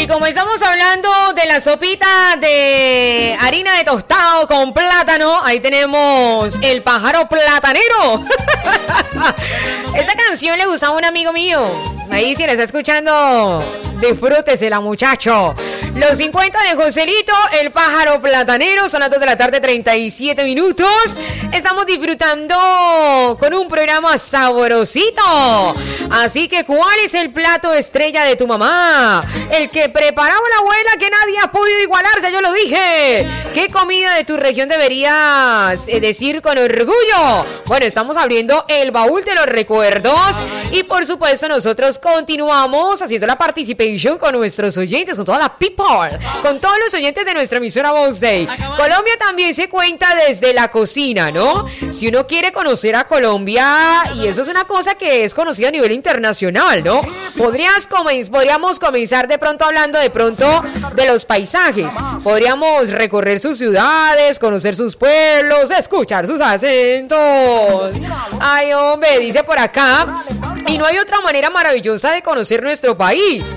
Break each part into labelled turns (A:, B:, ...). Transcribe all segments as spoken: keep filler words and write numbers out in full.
A: Y como estamos hablando de la sopita de harina de tostado con plátano, ahí tenemos el pájaro platanero. Esta canción le gustaba a un amigo mío. Ahí si la está escuchando, disfrútesela, muchacho. Los cincuenta de Joselito, el pájaro platanero. Son las dos de la tarde, treinta y siete minutos. Estamos disfrutando con un programa sabrosito. Así que, ¿cuál es el plato estrella de tu mamá? El que preparaba la abuela que nadie ha podido igualar, ya yo lo dije. ¿Qué comida de tu región deberías eh, decir con orgullo? Bueno, estamos abriendo el baúl de los recuerdos. Y por supuesto, nosotros continuamos haciendo la participación con nuestros oyentes, con toda la people, con todos los oyentes de nuestra emisora Vox Day. Colombia también se cuenta desde la cocina, ¿no? Si uno quiere conocer a Colombia, y eso es una cosa que es conocida a nivel internacional, ¿no? Podrías comen- podríamos comenzar de pronto hablando de pronto de los paisajes. Podríamos recorrer sus ciudades, conocer sus pueblos, escuchar sus acentos. Ay, hombre, dice por acá. Y no hay otra manera maravillosa de conocer nuestro país: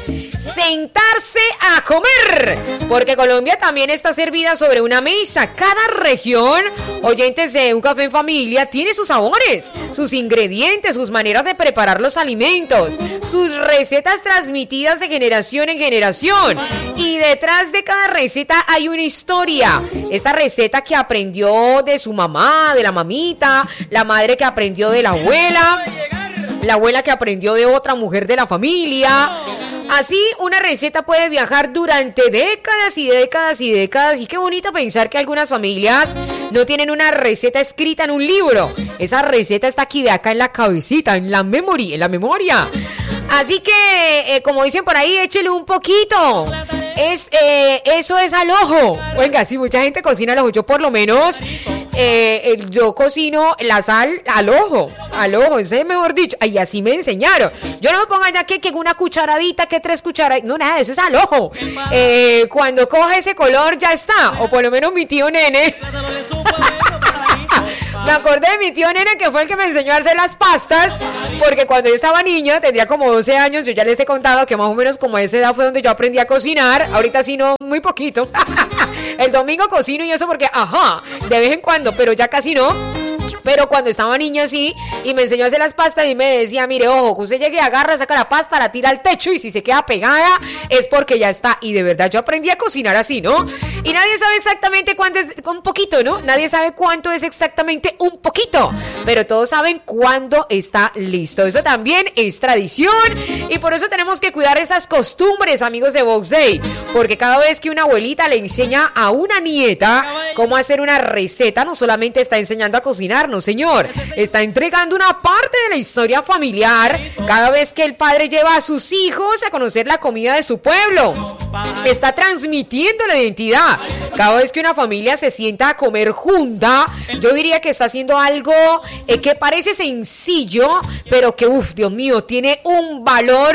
A: sentarse a comer, porque Colombia también está servida sobre una mesa. Cada región, oyentes de Un Café en Familia, tiene sus sabores, sus ingredientes, sus maneras de preparar los alimentos, sus recetas transmitidas de generación en generación. Y detrás de cada receta hay una historia. Esa receta que aprendió de su mamá, de la mamita, la madre que aprendió de la abuela, la abuela que aprendió de otra mujer de la familia. Así, una receta puede viajar durante décadas y décadas y décadas. Y qué bonito pensar que algunas familias no tienen una receta escrita en un libro. Esa receta está aquí de acá en la cabecita, en la memoria, en la memoria. Así que, eh, como dicen por ahí, échele un poquito. Es, eh, eso es al ojo. Venga, sí, mucha gente cocina al ojo. Yo por lo menos, eh, yo cocino la sal al ojo. Al ojo, eso es mejor dicho. Y así me enseñaron. Yo no me pongo allá que, que una cucharadita, que tres cucharaditas. No, nada, eso es al ojo. Eh, cuando coge ese color ya está. O por lo menos mi tío Nene. Me acordé de mi tío Nene, que fue el que me enseñó a hacer las pastas, porque cuando yo estaba niña, tendría como doce años, yo ya les he contado que más o menos como a esa edad fue donde yo aprendí a cocinar. Ahorita sí no, muy poquito. El domingo cocino y eso porque, ajá, de vez en cuando, pero ya casi no. Pero cuando estaba niña sí, y me enseñó a hacer las pastas y me decía, mire, ojo, que usted llegue, agarra, saca la pasta, la tira al techo y si se queda pegada es porque ya está. Y de verdad yo aprendí a cocinar así, ¿no? Y nadie sabe exactamente cuánto es, un poquito, ¿no? Nadie sabe cuánto es exactamente un poquito, pero todos saben cuándo está listo. Eso también es tradición y por eso tenemos que cuidar esas costumbres, amigos de Vox Day, porque cada vez que una abuelita le enseña a una nieta cómo hacer una receta, no solamente está enseñando a cocinar, no señor, está entregando una parte de la historia familiar. Cada vez que el padre lleva a sus hijos a conocer la comida de su pueblo, está transmitiendo la identidad. Cada vez que una familia se sienta a comer junta, yo diría que está haciendo algo eh, que parece sencillo, pero que, uff, Dios mío, tiene un valor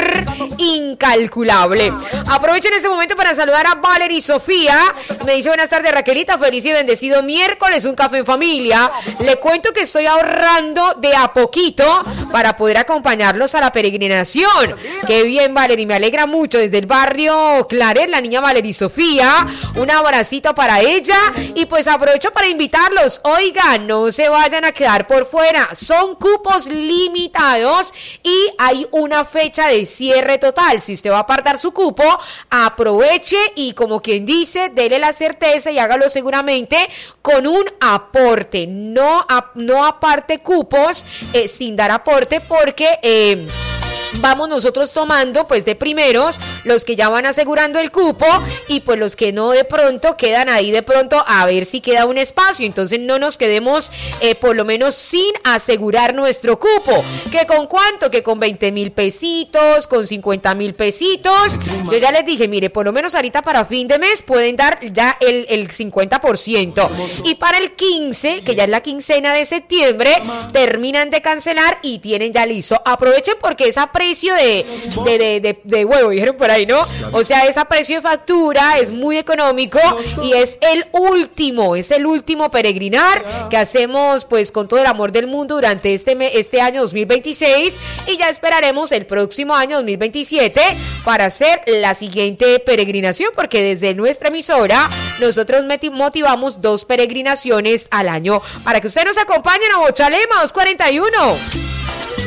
A: incalculable. Aprovecho en este momento para saludar a Valerie Sofía. Me dice, buenas tardes, Raquelita, feliz y bendecido miércoles, Un Café en Familia. Le cuento que estoy ahorrando de a poquito para poder acompañarlos a la peregrinación. Qué bien, Valerie, me alegra mucho. Desde el barrio Claret, la niña Valerie Sofía, un abracito para ella. Y pues aprovecho para invitarlos. Oigan, no se vayan a quedar por fuera, son cupos limitados y hay una fecha de cierre total. Si usted va a apartar su cupo, aproveche y, como quien dice, dele la certeza y hágalo seguramente con un aporte. No, a, no aparte cupos eh, sin dar aporte, porque eh, vamos nosotros tomando pues de primeros los que ya van asegurando el cupo y pues los que no, de pronto quedan ahí de pronto a ver si queda un espacio. Entonces no nos quedemos eh, por lo menos sin asegurar nuestro cupo. ¿Que con cuánto? Que con veinte mil pesitos, con cincuenta mil pesitos. Yo ya les dije, mire, por lo menos ahorita para fin de mes pueden dar ya el, el cincuenta por ciento. Y para el quince, que ya es la quincena de septiembre, terminan de cancelar y tienen ya listo. Aprovechen porque esa pre precio de, de, de, de, de huevo, dijeron por ahí, ¿no? O sea, es a precio de factura, es muy económico y es el último, es el último peregrinar que hacemos pues con todo el amor del mundo durante este, este año dos mil veintiséis y ya esperaremos el próximo año dos mil veintisiete para hacer la siguiente peregrinación, porque desde nuestra emisora nosotros motivamos dos peregrinaciones al año para que ustedes nos acompañen a Bochalema dos cuarenta y uno.